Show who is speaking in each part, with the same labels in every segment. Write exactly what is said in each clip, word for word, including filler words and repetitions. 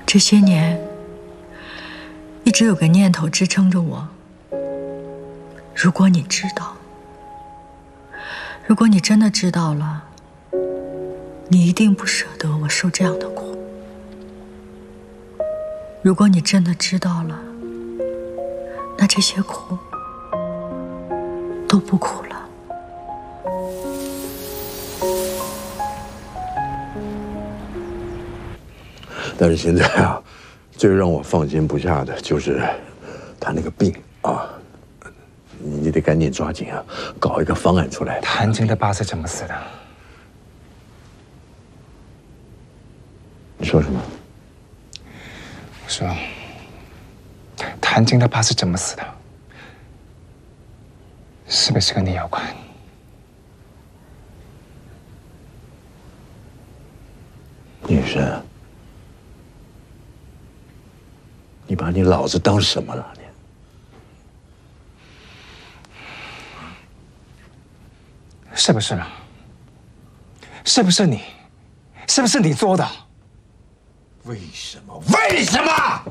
Speaker 1: 这些年，一直有个念头支撑着我。如果你知道，如果你真的知道了，你一定不舍得我受这样的苦。如果你真的知道了，那这些苦都不苦了。
Speaker 2: 但是现在啊，最让我放心不下的就是他那个病啊，你你得赶紧抓紧啊，搞一个方案出来。
Speaker 3: 谭晶的爸是怎么死的？
Speaker 2: 你说什么？
Speaker 3: 我说，谭晶的爸是怎么死的？是不是跟你有关？
Speaker 2: 女神。 你把你老子当什么了？你
Speaker 3: 是不是啊？是不是你？是不是你做的？
Speaker 2: 为什么？为什么？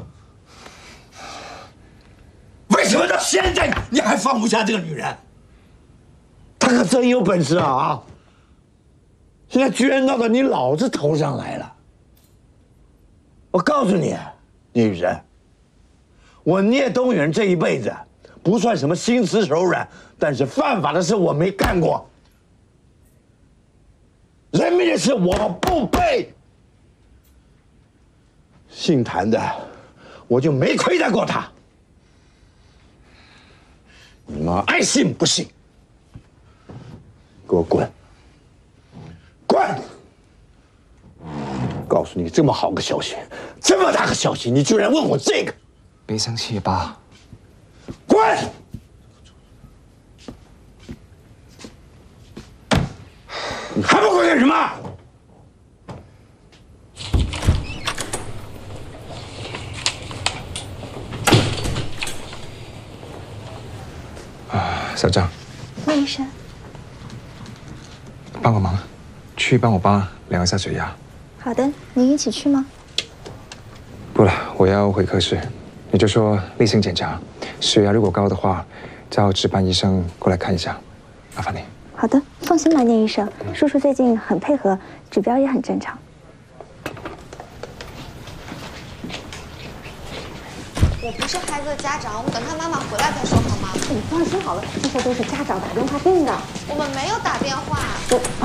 Speaker 2: 为什么到现在你还放不下这个女人？她可真有本事啊！啊！现在居然闹到你老子头上来了。我告诉你，女神。 我聂东远这一辈子不算什么心慈手软，但是犯法的事我没干过，人命的事我不背。姓谭的，我就没亏待过他。你妈爱信不信，给我滚！滚！告诉你这么好个消息，这么大个消息，你居然问我这个！
Speaker 3: 别生气，爸。
Speaker 2: 滚！你还不滚干什么？
Speaker 3: 啊，小张。
Speaker 4: 聂医生，
Speaker 3: 帮个忙，去帮我爸量一下血压。
Speaker 4: 好的，您一起去吗？
Speaker 3: 不了，我要回科室。 你就说例行检查，血压如果高的话，叫值班医生过来看一下，麻烦你。
Speaker 4: 好的，放心吧，聂医生，叔叔最近很配合，指标也很正常。
Speaker 5: 我不是孩子的家长，我们等他妈妈回来再说好吗？
Speaker 4: 你放心好了，这些都是家长打电话定的。
Speaker 5: 我们没有打电话。
Speaker 4: 我。